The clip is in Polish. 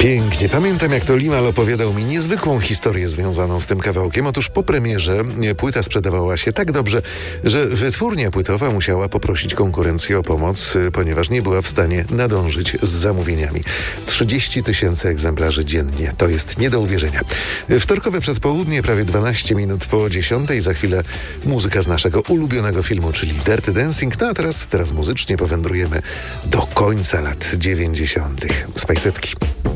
Pięknie. Pamiętam, jak to Limal opowiadał mi niezwykłą historię związaną z tym kawałkiem. Otóż po premierze płyta sprzedawała się tak dobrze, że wytwórnia płytowa musiała poprosić konkurencję o pomoc, ponieważ nie była w stanie nadążyć z zamówieniami. 30 000 egzemplarzy dziennie. To jest nie do uwierzenia. Wtorkowe przedpołudnie, prawie 12 minut po 10. Za chwilę muzyka z naszego ulubionego filmu, czyli Dirty Dancing. No a teraz muzycznie powędrujemy do końca lat 90. z Pajsetki.